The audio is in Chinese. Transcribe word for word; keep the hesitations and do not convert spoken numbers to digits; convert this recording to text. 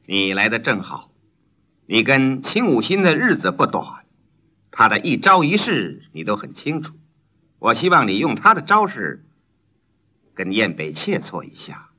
你来的正好，你跟秦武新的日子不短，他的一招一式你都很清楚。我希望你用他的招式跟燕北切磋一下。